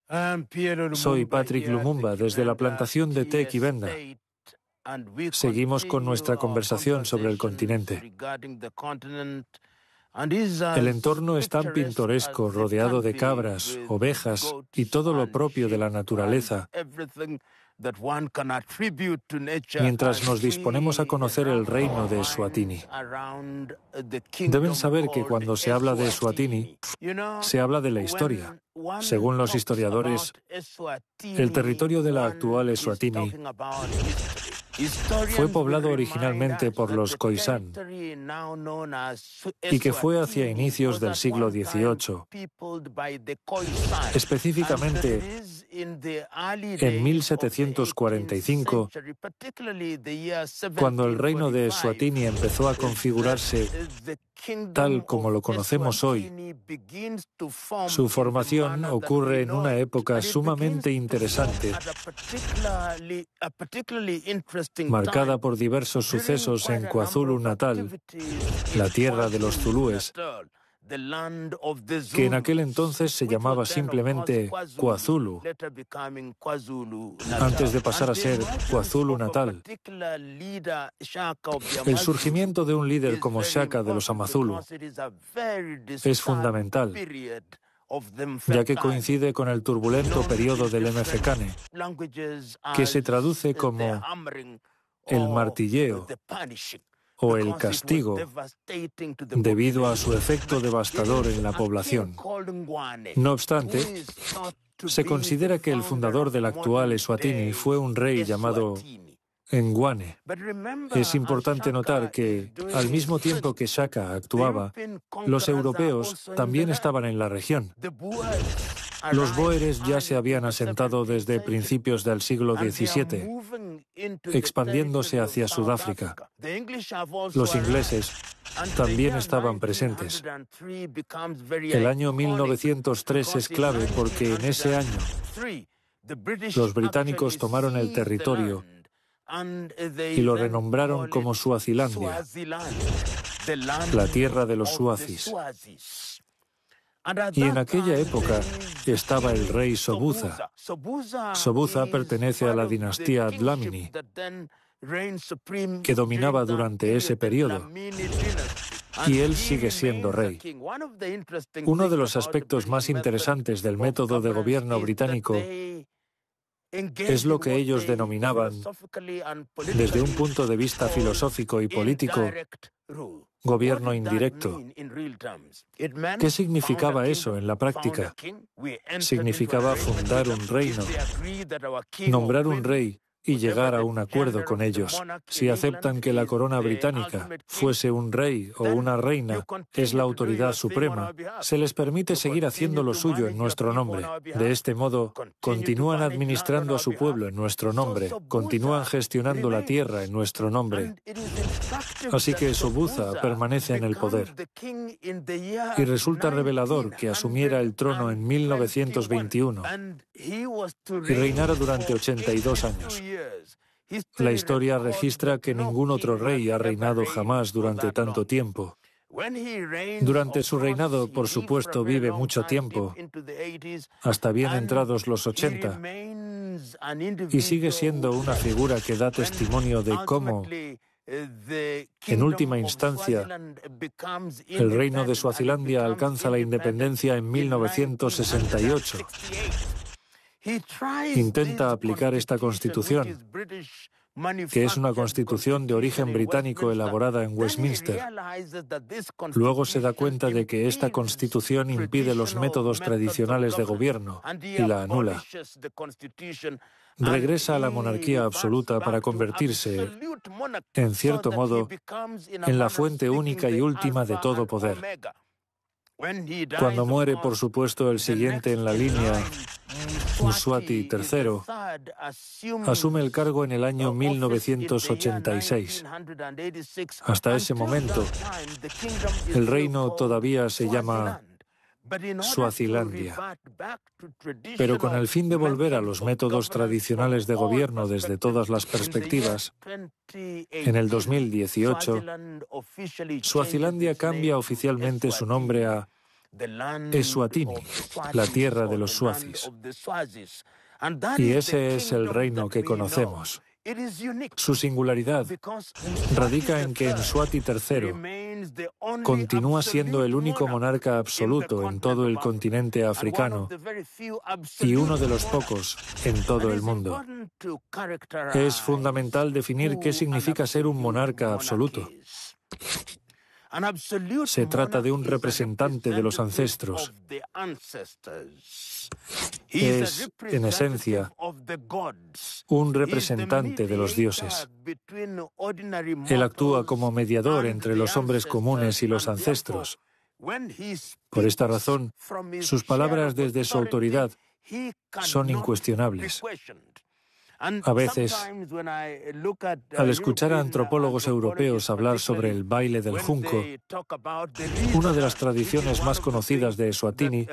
Soy Patrick Lumumba desde la plantación de Tequivenda. Seguimos con nuestra conversación sobre el continente. El entorno es tan pintoresco, rodeado de cabras, ovejas y todo lo propio de la naturaleza, mientras nos disponemos a conocer el reino de Eswatini. Deben saber que cuando se habla de Eswatini, se habla de la historia. Según los historiadores, el territorio de la actual Eswatini fue poblado originalmente por los Khoisan y que fue hacia inicios del siglo XVIII. Específicamente, en 1745, cuando el reino de Eswatini empezó a configurarse tal como lo conocemos hoy, su formación ocurre en una época sumamente interesante, marcada por diversos sucesos en KwaZulu-Natal, la tierra de los zulúes, que en aquel entonces se llamaba simplemente KwaZulu, antes de pasar a ser KwaZulu-Natal. El surgimiento de un líder como Shaka de los Amazulu es fundamental, ya que coincide con el turbulento periodo del Mfecane, que se traduce como el martilleo o el castigo, debido a su efecto devastador en la población. No obstante, se considera que el fundador del actual Eswatini fue un rey llamado Ngwane. Es importante notar que, al mismo tiempo que Shaka actuaba, los europeos también estaban en la región. Los bóeres ya se habían asentado desde principios del siglo XVII, expandiéndose hacia Sudáfrica. Los ingleses también estaban presentes. El año 1903 es clave porque en ese año los británicos tomaron el territorio y lo renombraron como Suazilandia, la tierra de los suazis. Y en aquella época estaba el rey Sobhuza. Sobhuza pertenece a la dinastía Dlamini, que dominaba durante ese periodo, y él sigue siendo rey. Uno de los aspectos más interesantes del método de gobierno británico es lo que ellos denominaban, desde un punto de vista filosófico y político, gobierno indirecto. ¿Qué significaba eso en la práctica? Significaba fundar un reino, nombrar un rey y llegar a un acuerdo con ellos. Si aceptan que la corona británica fuese un rey o una reina, es la autoridad suprema, se les permite seguir haciendo lo suyo en nuestro nombre. De este modo, continúan administrando a su pueblo en nuestro nombre, continúan gestionando la tierra en nuestro nombre. Así que Sobhuza permanece en el poder. Y resulta revelador que asumiera el trono en 1921 y reinara durante 82 años. La historia registra que ningún otro rey ha reinado jamás durante tanto tiempo. Durante su reinado, por supuesto, vive mucho tiempo, hasta bien entrados los 80, y sigue siendo una figura que da testimonio de cómo, en última instancia, el reino de Suazilandia alcanza la independencia en 1968. Intenta aplicar esta constitución, que es una constitución de origen británico elaborada en Westminster. Luego se da cuenta de que esta constitución impide los métodos tradicionales de gobierno y la anula. Regresa a la monarquía absoluta para convertirse, en cierto modo, en la fuente única y última de todo poder. Cuando muere, por supuesto, el siguiente en la línea, Mswati III, asume el cargo en el año 1986. Hasta ese momento, el reino todavía se llama Suazilandia. Pero con el fin de volver a los métodos tradicionales de gobierno desde todas las perspectivas, en el 2018, Suazilandia cambia oficialmente su nombre a Eswatini, la tierra de los Swazis. Y ese es el reino que conocemos. Su singularidad radica en que Mswati III continúa siendo el único monarca absoluto en todo el continente africano y uno de los pocos en todo el mundo. Es fundamental definir qué significa ser un monarca absoluto. Se trata de un representante de los ancestros. Es, en esencia, un representante de los dioses. Él actúa como mediador entre los hombres comunes y los ancestros. Por esta razón, sus palabras desde su autoridad son incuestionables. A veces, al escuchar a antropólogos europeos hablar sobre el baile del junco, una de las tradiciones más conocidas de Eswatini,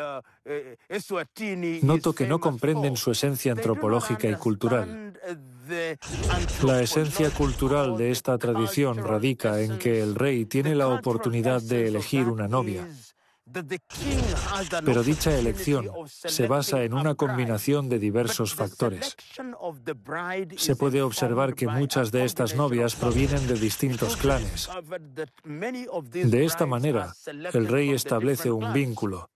noto que no comprenden su esencia antropológica y cultural. La esencia cultural de esta tradición radica en que el rey tiene la oportunidad de elegir una novia. Pero dicha elección se basa en una combinación de diversos factores. Se puede observar que muchas de estas novias provienen de distintos clanes. De esta manera, el rey establece un vínculo.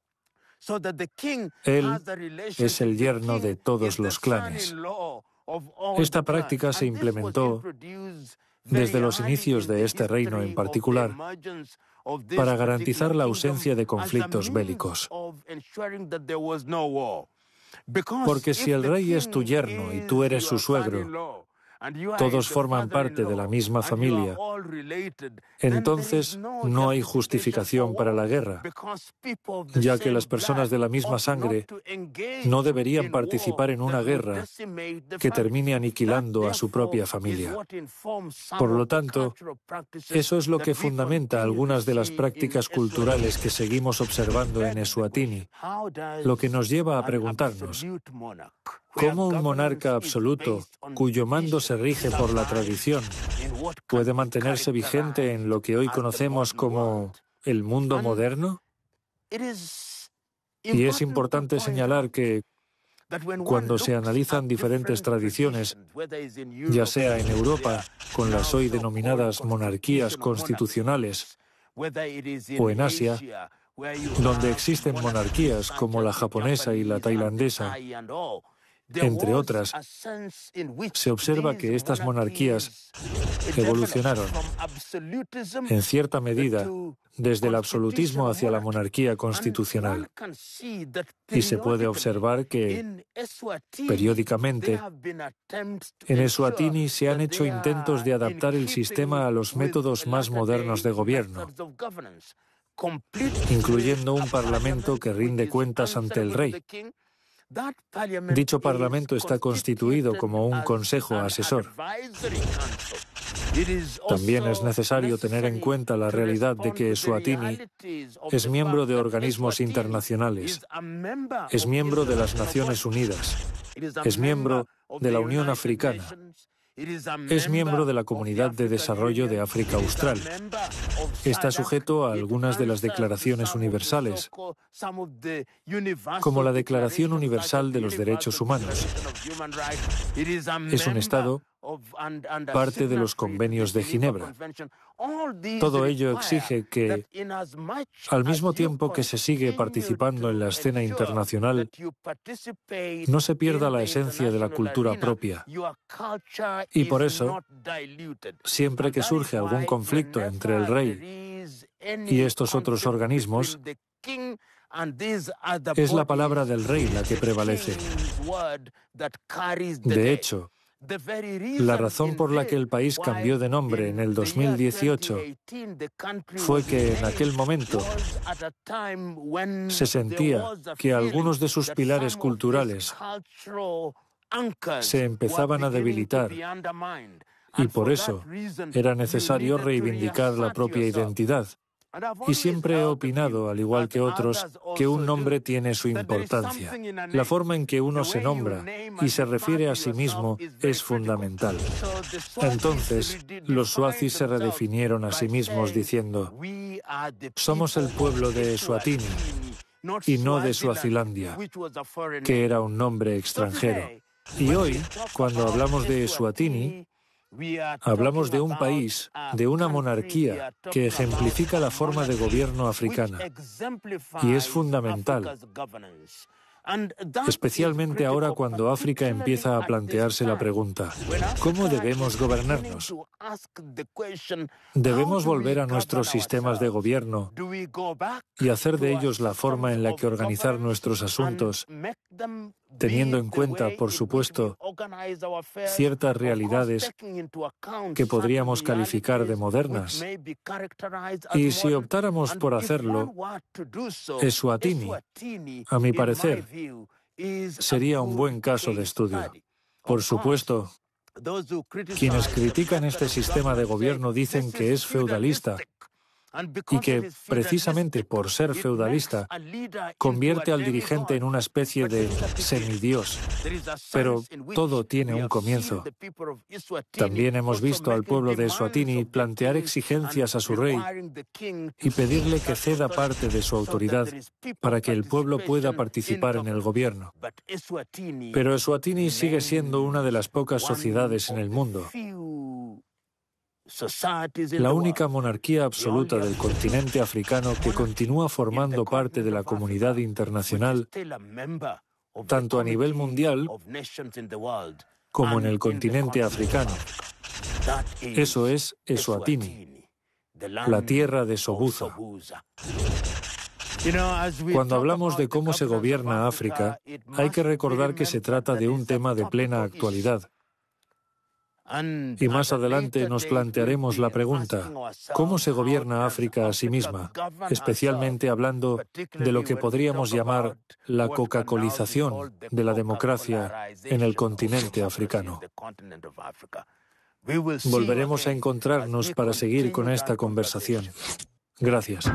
Él es el yerno de todos los clanes. Esta práctica se implementó desde los inicios de este reino en particular, para garantizar la ausencia de conflictos bélicos. Porque si el rey es tu yerno y tú eres su suegro, todos forman parte de la misma familia, entonces no hay justificación para la guerra, ya que las personas de la misma sangre no deberían participar en una guerra que termine aniquilando a su propia familia. Por lo tanto, eso es lo que fundamenta algunas de las prácticas culturales que seguimos observando en Eswatini, lo que nos lleva a preguntarnos, ¿cómo un monarca absoluto, cuyo mando se rige por la tradición, puede mantenerse vigente en lo que hoy conocemos como el mundo moderno? Y es importante señalar que cuando se analizan diferentes tradiciones, ya sea en Europa, con las hoy denominadas monarquías constitucionales, o en Asia, donde existen monarquías como la japonesa y la tailandesa, entre otras, se observa que estas monarquías evolucionaron, en cierta medida, desde el absolutismo hacia la monarquía constitucional. Y se puede observar que, periódicamente, en Eswatini se han hecho intentos de adaptar el sistema a los métodos más modernos de gobierno, incluyendo un parlamento que rinde cuentas ante el rey. Dicho parlamento está constituido como un consejo asesor. También es necesario tener en cuenta la realidad de que Eswatini es miembro de organismos internacionales, es miembro de las Naciones Unidas, es miembro de la Unión Africana, es miembro de la Comunidad de Desarrollo de África Austral. Está sujeto a algunas de las declaraciones universales, como la Declaración Universal de los Derechos Humanos. Es un Estado parte de los convenios de Ginebra. Todo ello exige que, al mismo tiempo que se sigue participando en la escena internacional, no se pierda la esencia de la cultura propia. Y por eso, siempre que surge algún conflicto entre el rey y estos otros organismos, es la palabra del rey la que prevalece. De hecho, la razón por la que el país cambió de nombre en el 2018 fue que en aquel momento se sentía que algunos de sus pilares culturales se empezaban a debilitar y por eso era necesario reivindicar la propia identidad. Y siempre he opinado, al igual que otros, que un nombre tiene su importancia. La forma en que uno se nombra y se refiere a sí mismo es fundamental. Entonces, los Swazis se redefinieron a sí mismos diciendo: somos el pueblo de Eswatini y no de Suazilandia, que era un nombre extranjero. Y hoy, cuando hablamos de Eswatini, hablamos de un país, de una monarquía que ejemplifica la forma de gobierno africana. Y es fundamental, especialmente ahora cuando África empieza a plantearse la pregunta: ¿cómo debemos gobernarnos? ¿Debemos volver a nuestros sistemas de gobierno y hacer de ellos la forma en la que organizar nuestros asuntos, teniendo en cuenta, por supuesto, ciertas realidades que podríamos calificar de modernas? Y si optáramos por hacerlo, Eswatini, a mi parecer, sería un buen caso de estudio. Por supuesto, quienes critican este sistema de gobierno dicen que es feudalista y que, precisamente por ser feudalista, convierte al dirigente en una especie de semidios. Pero todo tiene un comienzo. También hemos visto al pueblo de Eswatini plantear exigencias a su rey y pedirle que ceda parte de su autoridad para que el pueblo pueda participar en el gobierno. Pero Eswatini sigue siendo una de las pocas sociedades en el mundo, la única monarquía absoluta del continente africano que continúa formando parte de la comunidad internacional, tanto a nivel mundial como en el continente africano. Eso es Eswatini, la tierra de Sobuza. Cuando hablamos de cómo se gobierna África, hay que recordar que se trata de un tema de plena actualidad. Y más adelante nos plantearemos la pregunta: ¿cómo se gobierna África a sí misma? Especialmente hablando de lo que podríamos llamar la coca-colización de la democracia en el continente africano. Volveremos a encontrarnos para seguir con esta conversación. Gracias.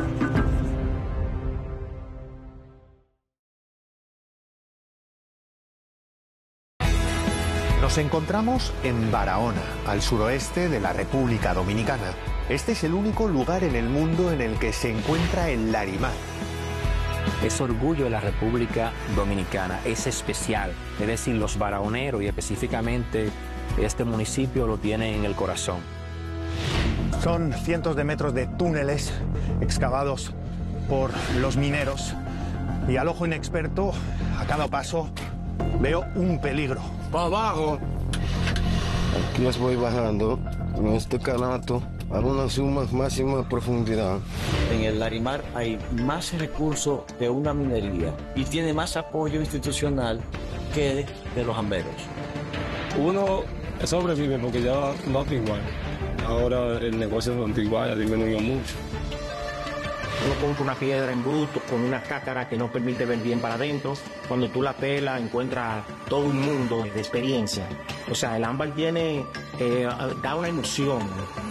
Nos encontramos en Barahona, al suroeste de la República Dominicana. Este es el único lugar en el mundo en el que se encuentra el Larimar. Es orgullo de la República Dominicana, es especial. Es decir, los barahoneros y específicamente este municipio lo tienen en el corazón. Son cientos de metros de túneles excavados por los mineros y al ojo inexperto, a cada paso, veo un peligro. ¡Para abajo! Aquí les voy bajando con este canasto a una suma máxima profundidad. En el Larimar hay más recursos que una minería y tiene más apoyo institucional que de los amberos. Uno sobrevive porque ya no es igual. Ahora el negocio de igual ha disminuido mucho. Uno compra una piedra en bruto con una cácara que no permite ver bien para adentro. Cuando tú la pelas, encuentras todo un mundo de experiencia. O sea, el ámbar da una emoción